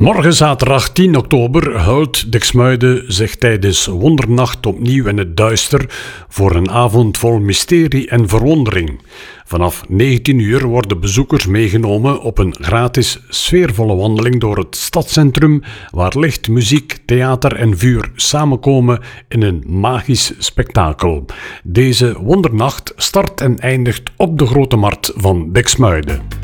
Morgen zaterdag 10 oktober huilt Diksmuide zich tijdens Wondernacht opnieuw in het duister voor een avond vol mysterie en verwondering. Vanaf 19 uur worden bezoekers meegenomen op een gratis sfeervolle wandeling door het stadscentrum, waar licht, muziek, theater en vuur samenkomen in een magisch spektakel. Deze Wondernacht start en eindigt op de Grote Markt van Diksmuide.